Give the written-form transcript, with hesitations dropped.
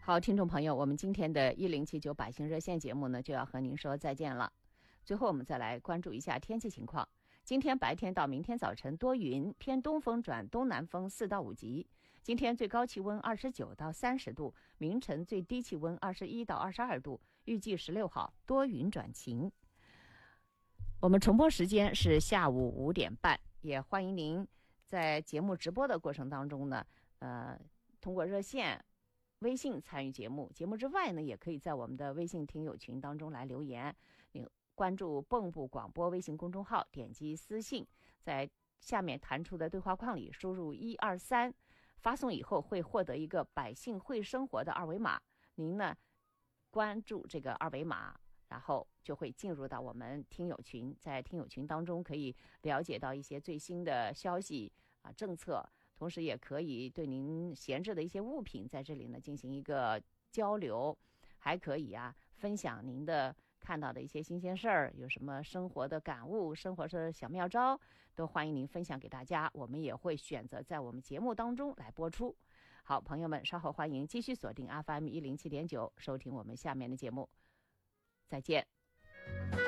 好，听众朋友，我们今天的1079百姓热线节目呢，就要和您说再见了。最后我们再来关注一下天气情况。今天白天到明天早晨多云，偏东风转东南风4到5级。今天最高气温29到30度，明晨最低气温21到22度。预计16号多云转晴。我们重播时间是下午5点半，也欢迎您在节目直播的过程当中呢，通过热线、微信参与节目。节目之外呢，也可以在我们的微信听友群当中来留言。您关注蚌埠广播微信公众号，点击私信，在下面弹出的对话框里输入123，发送以后会获得一个百姓会生活的二维码。您呢关注这个二维码，然后就会进入到我们听友群，在听友群当中可以了解到一些最新的消息政策，同时也可以对您闲置的一些物品在这里呢进行一个交流，还可以分享您的看到的一些新鲜事儿，有什么生活的感悟、生活的小妙招，都欢迎您分享给大家，我们也会选择在我们节目当中来播出。好，朋友们，稍后欢迎继续锁定 FM 107.9，收听我们下面的节目。再见。